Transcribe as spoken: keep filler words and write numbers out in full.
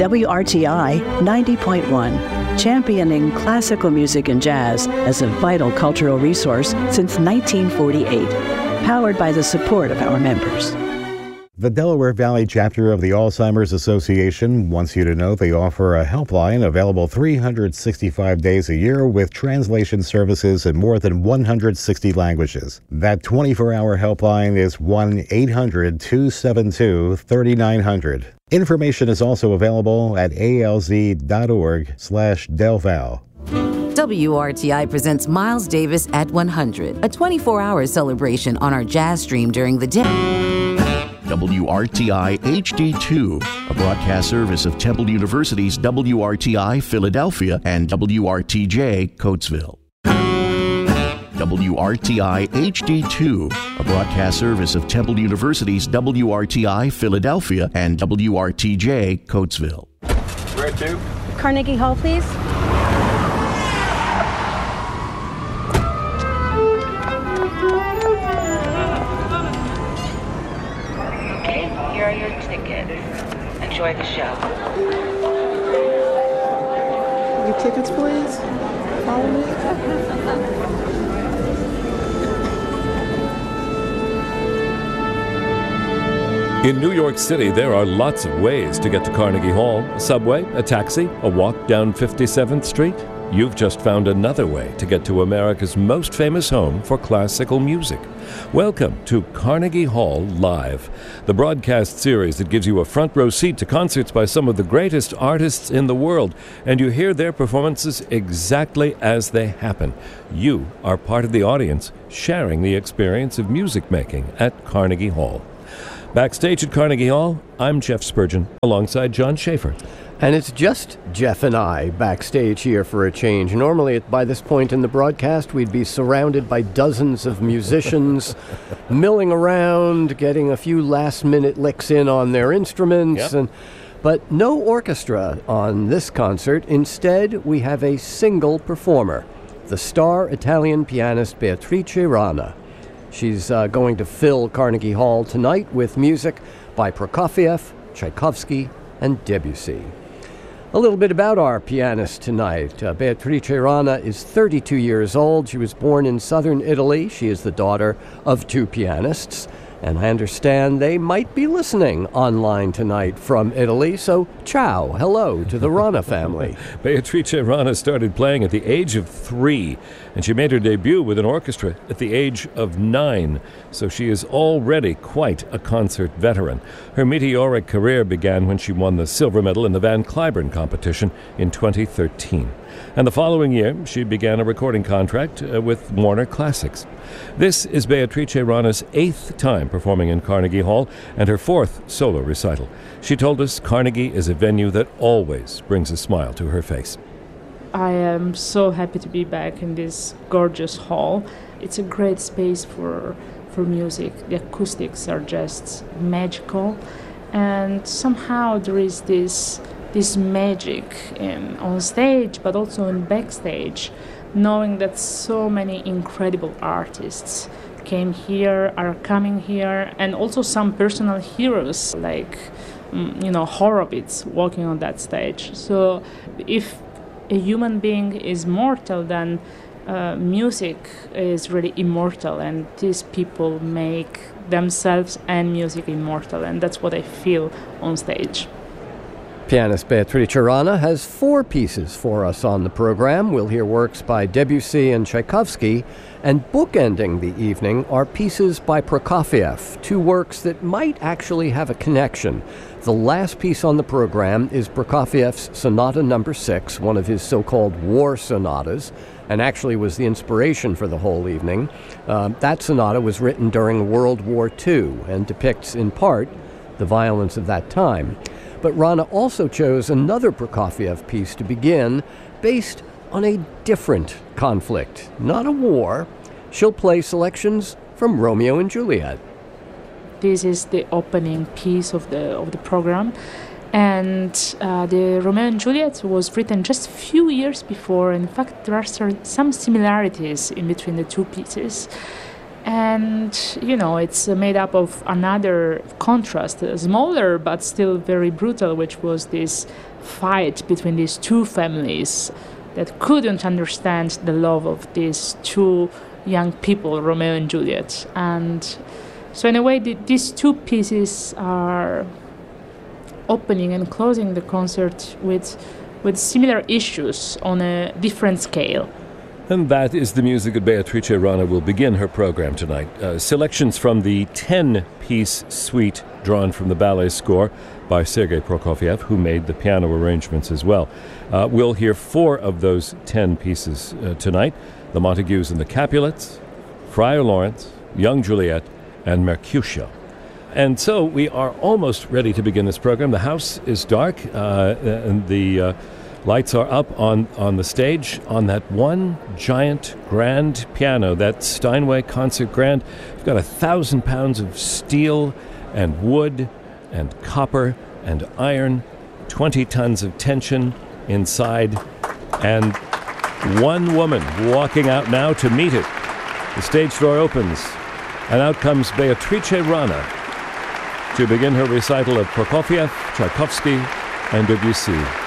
W R T I ninety point one, championing classical music and jazz as a vital cultural resource since nineteen forty-eight, powered by the support of our members. The Delaware Valley chapter of the Alzheimer's Association wants you to know they offer a helpline available three hundred sixty-five days a year with translation services in more than one hundred sixty languages. That twenty-four hour helpline is one eight hundred two seven two three nine zero zero. Information is also available at alz.org slash delval. W R T I presents Miles Davis at one hundred, a twenty-four hour celebration on our jazz stream during the day. W R T I H D two, a broadcast service of Temple University's W R T I Philadelphia and W R T J Coatesville. W R T I H D two, a broadcast service of Temple University's W R T I Philadelphia and W R T J Coatesville. Where to? Carnegie Hall, please. Here are your tickets. Enjoy the show. Your tickets, please. Follow me. In New York City, there are lots of ways to get to Carnegie Hall. A subway, a taxi, a walk down fifty-seventh Street. You've just found another way to get to America's most famous home for classical music. Welcome to Carnegie Hall Live, the broadcast series that gives you a front row seat to concerts by some of the greatest artists in the world, and you hear their performances exactly as they happen. You are part of the audience, sharing the experience of music making at Carnegie Hall. Backstage at Carnegie Hall, I'm Jeff Spurgeon, alongside John Schaefer. And it's just Jeff and I backstage here for a change. Normally, by this point in the broadcast, we'd be surrounded by dozens of musicians milling around, getting a few last-minute licks in on their instruments. Yep. and But no orchestra on this concert. Instead, we have a single performer, the star Italian pianist Beatrice Rana. She's uh, going to fill Carnegie Hall tonight with music by Prokofiev, Tchaikovsky, and Debussy. A little bit about our pianist tonight. Uh, Beatrice Rana is thirty-two years old. She was born in southern Italy. She is the daughter of two pianists. And I understand they might be listening online tonight from Italy. So, ciao, hello to the Rana family. Beatrice Rana started playing at the age of three, and she made her debut with an orchestra at the age of nine. So she is already quite a concert veteran. Her meteoric career began when she won the silver medal in the Van Cliburn competition in twenty thirteen. And the following year, she began a recording contract uh, with Warner Classics. This is Beatrice Rana's eighth time performing in Carnegie Hall and her fourth solo recital. She told us Carnegie is a venue that always brings a smile to her face. I am so happy to be back in this gorgeous hall. It's a great space for for music. The acoustics are just magical, and somehow there is this this magic in, on stage, but also in backstage, knowing that so many incredible artists came here, are coming here, and also some personal heroes like, you know, Horowitz walking on that stage. So if a human being is mortal, then uh, music is really immortal, and these people make themselves and music immortal, and that's what I feel on stage. Pianist Beatrice Rana has four pieces for us on the program. We'll hear works by Debussy and Tchaikovsky, and bookending the evening are pieces by Prokofiev, two works that might actually have a connection. The last piece on the program is Prokofiev's Sonata Number Six, one of his so-called war sonatas, and actually was the inspiration for the whole evening. Uh, that sonata was written during World War Two and depicts, in part, the violence of that time. But Rana also chose another Prokofiev piece to begin, based on a different conflict, not a war. She'll play selections from Romeo and Juliet. This is the opening piece of the of the program, and uh, the Romeo and Juliet was written just a few years before. In fact, there are some similarities in between the two pieces. And, you know, it's made up of another contrast, uh, smaller but still very brutal, which was this fight between these two families that couldn't understand the love of these two young people, Romeo and Juliet. And so in a way, the, these two pieces are opening and closing the concert with, with similar issues on a different scale. And that is the music that Beatrice Rana will begin her program tonight. Uh, selections from the ten-piece suite drawn from the ballet score by Sergei Prokofiev, who made the piano arrangements as well. Uh, we'll hear four of those ten pieces uh, tonight: the Montagues and the Capulets, Friar Lawrence, Young Juliet, and Mercutio. And so we are almost ready to begin this program. The house is dark, uh, and the uh, lights are up on, on the stage on that one giant grand piano, that Steinway Concert Grand. We've got a thousand pounds of steel and wood and copper and iron, twenty tons of tension inside, and one woman walking out now to meet it. The stage door opens, and out comes Beatrice Rana to begin her recital of Prokofiev, Tchaikovsky, and Debussy.